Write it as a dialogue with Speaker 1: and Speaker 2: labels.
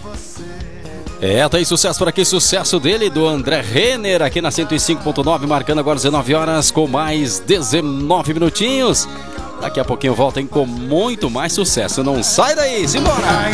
Speaker 1: Tá aí sucesso por aqui, sucesso dele, do André Renner, aqui na 105.9, marcando agora 19 horas com mais 19 minutinhos. Daqui a pouquinho voltem com muito mais sucesso. Não sai daí, simbora!